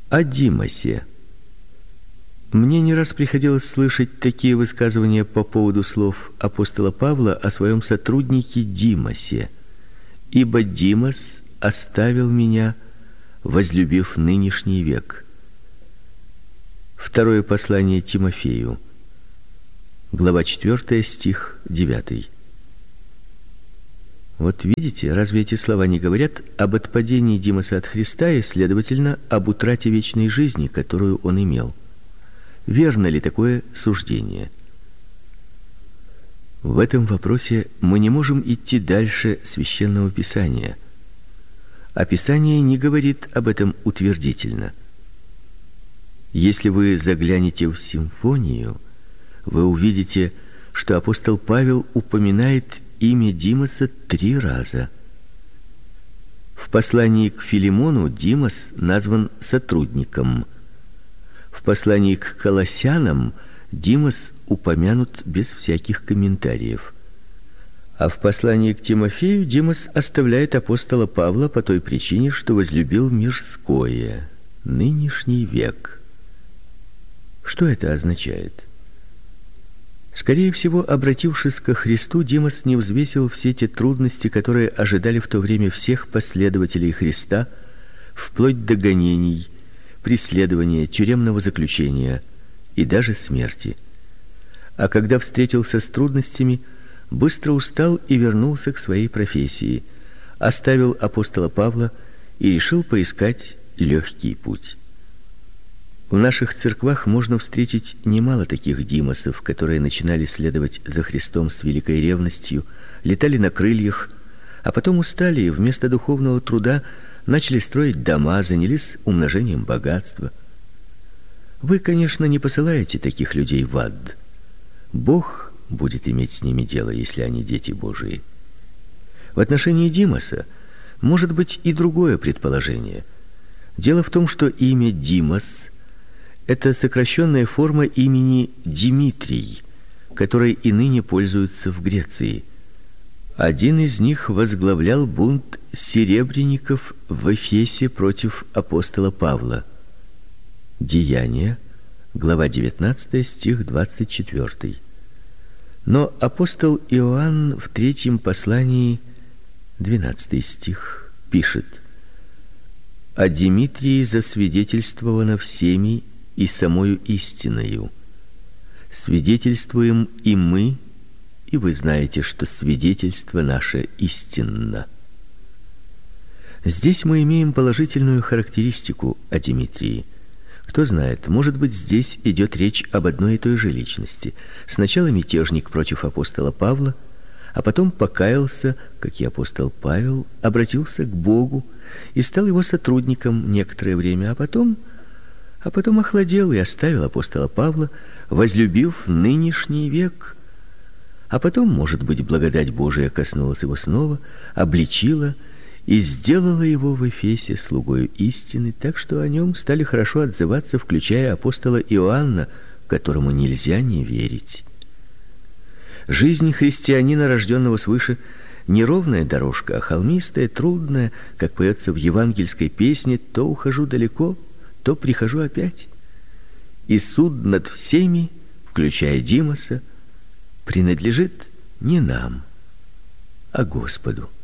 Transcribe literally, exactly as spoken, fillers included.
О Димасе. Мне не раз приходилось слышать такие высказывания по поводу слов апостола Павла о своем сотруднике Димасе. «Ибо Димас оставил меня, возлюбив нынешний век». Второе послание Тимофею, глава четвёртая, стих девятый. Вот видите, разве эти слова не говорят об отпадении Димаса от Христа и, следовательно, об утрате вечной жизни, которую он имел? Верно ли такое суждение? В этом вопросе мы не можем идти дальше Священного Писания. А Писание не говорит об этом утвердительно. Если вы заглянете в Симфонию, вы увидите, что апостол Павел упоминает имя Димаса три раза. В послании к Филимону Димас назван сотрудником. В послании к Колоссянам Димас упомянут без всяких комментариев. А в послании к Тимофею Димас оставляет апостола Павла по той причине, что возлюбил мирское, нынешний век. Что это означает? Скорее всего, обратившись ко Христу, Димас не взвесил все те трудности, которые ожидали в то время всех последователей Христа, вплоть до гонений, преследования, тюремного заключения и даже смерти. А когда встретился с трудностями, быстро устал и вернулся к своей профессии, оставил апостола Павла и решил поискать легкий путь. В наших церквах можно встретить немало таких Димасов, которые начинали следовать за Христом с великой ревностью, летали на крыльях, а потом устали и вместо духовного труда начали строить дома, занялись умножением богатства. Вы, конечно, не посылаете таких людей в ад. Бог будет иметь с ними дело, если они дети Божии. В отношении Димаса может быть и другое предположение. Дело в том, что имя Димас это сокращенная форма имени Димитрий, которой и ныне пользуются в Греции. Один из них возглавлял бунт серебряников в Эфесе против апостола Павла. Деяния, глава девятнадцатая, стих двадцать четвёртый. Но апостол Иоанн в третьем послании, двенадцатый стих, пишет: «О Димитрии засвидетельствовано всеми и самою истиною. Свидетельствуем и мы, и вы знаете, что свидетельство наше истинно». Здесь мы имеем положительную характеристику о Димитрии. Кто знает, может быть, здесь идет речь об одной и той же личности. Сначала мятежник против апостола Павла, а потом покаялся, как и апостол Павел, обратился к Богу и стал его сотрудником некоторое время, а потом а потом охладел и оставил апостола Павла, возлюбив нынешний век. А потом, может быть, благодать Божия коснулась его снова, обличила и сделала его в Эфесе слугою истины, так что о нем стали хорошо отзываться, включая апостола Иоанна, которому нельзя не верить. Жизнь христианина, рожденного свыше, неровная дорожка, а холмистая, трудная, как поется в евангельской песне: «То ухожу далеко, то прихожу опять». И суд над всеми, включая Димаса, принадлежит не нам, а Господу.